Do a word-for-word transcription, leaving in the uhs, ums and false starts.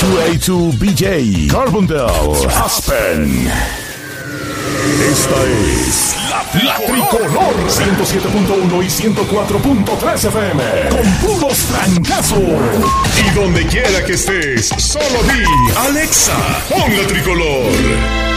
A dos B J, Carbondale, Aspen. Esta es La, la Tricolor ciento siete punto uno y ciento cuatro punto tres F M con puros trancazos. Y donde quiera que estés, solo di Alexa, pon La Tricolor.